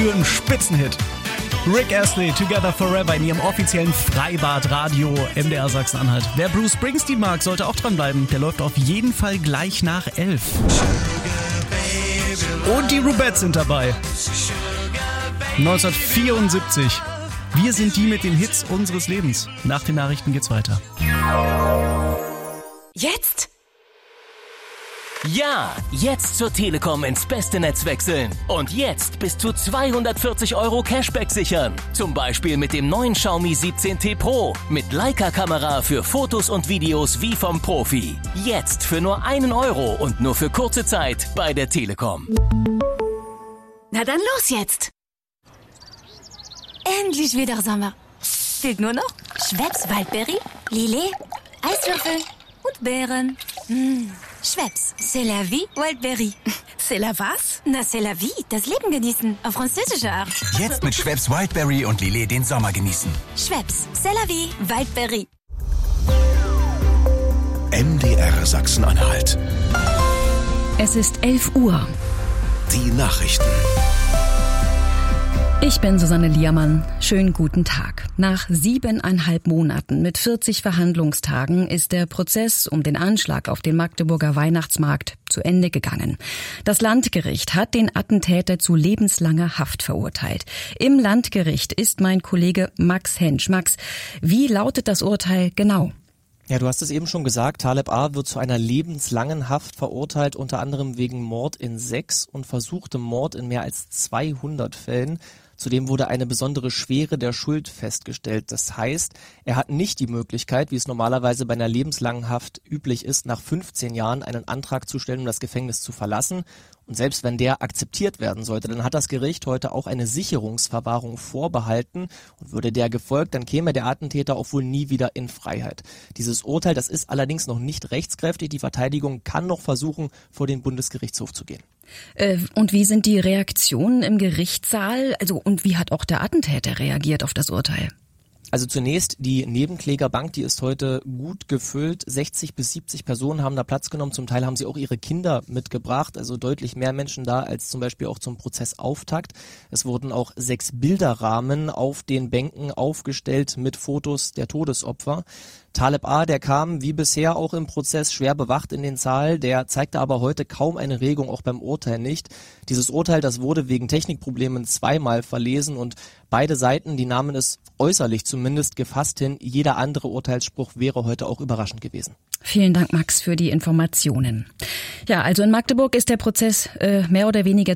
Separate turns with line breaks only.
für einen Spitzenhit. Rick Astley, Together Forever in ihrem offiziellen Freibad-Radio MDR Sachsen-Anhalt. Wer Bruce Springsteen mag, sollte auch dranbleiben. Der läuft auf jeden Fall gleich nach 11. Und die Rubettes sind dabei. 1974. Wir sind die mit den Hits unseres Lebens. Nach den Nachrichten geht's weiter.
Jetzt?
Ja, jetzt zur Telekom ins beste Netz wechseln. Und jetzt bis zu 240 € Cashback sichern. Zum Beispiel mit dem neuen Xiaomi 17T Pro. Mit Leica-Kamera für Fotos und Videos wie vom Profi. Jetzt für nur 1 € und nur für kurze Zeit bei der Telekom.
Na dann los jetzt. Endlich wieder Sommer. Fehlt nur noch Schweppes Waldberry, Lillet, Eiswürfel und Beeren. Schweppes, c'est la vie, Wildberry.
C'est la was?
Na, c'est la vie, das Leben genießen, auf französische Art.
Jetzt mit Schweppes Wildberry und Lillet den Sommer genießen.
Schweppes, c'est la vie, Wildberry.
MDR Sachsen-Anhalt.
Es ist 11 Uhr.
Die Nachrichten.
Ich bin Susanne Liermann. Schönen guten Tag. Nach 7,5 Monaten mit 40 Verhandlungstagen ist der Prozess um den Anschlag auf den Magdeburger Weihnachtsmarkt zu Ende gegangen. Das Landgericht hat den Attentäter zu lebenslanger Haft verurteilt. Im Landgericht ist mein Kollege Max Hensch. Max, wie lautet das Urteil genau?
Ja, du hast es eben schon gesagt, Taleb A. wird zu einer lebenslangen Haft verurteilt, unter anderem wegen Mord in 6 und versuchtem Mord in mehr als 200 Fällen. Zudem wurde eine besondere Schwere der Schuld festgestellt. Das heißt, er hat nicht die Möglichkeit, wie es normalerweise bei einer lebenslangen Haft üblich ist, nach 15 Jahren einen Antrag zu stellen, um das Gefängnis zu verlassen. Und selbst wenn der akzeptiert werden sollte, dann hat das Gericht heute auch eine Sicherungsverwahrung vorbehalten. Und würde der gefolgt, dann käme der Attentäter auch wohl nie wieder in Freiheit. Dieses Urteil, das ist allerdings noch nicht rechtskräftig. Die Verteidigung kann noch versuchen, vor den Bundesgerichtshof zu gehen.
Und wie sind die Reaktionen im Gerichtssaal? Und wie hat auch der Attentäter reagiert auf das Urteil?
Also zunächst, die Nebenklägerbank, die ist heute gut gefüllt. 60 bis 70 Personen haben da Platz genommen. Zum Teil haben sie auch ihre Kinder mitgebracht. Also deutlich mehr Menschen da als zum Beispiel auch zum Prozessauftakt. Es wurden auch 6 Bilderrahmen auf den Bänken aufgestellt mit Fotos der Todesopfer. Taleb A., der kam wie bisher auch im Prozess schwer bewacht in den Saal, der zeigte aber heute kaum eine Regung, auch beim Urteil nicht. Dieses Urteil, das wurde wegen Technikproblemen 2-mal verlesen und beide Seiten, die nahmen es äußerlich zumindest gefasst hin. Jeder andere Urteilsspruch wäre heute auch überraschend gewesen.
Vielen Dank, Max, für die Informationen. Ja, also in Magdeburg ist der Prozess mehr oder weniger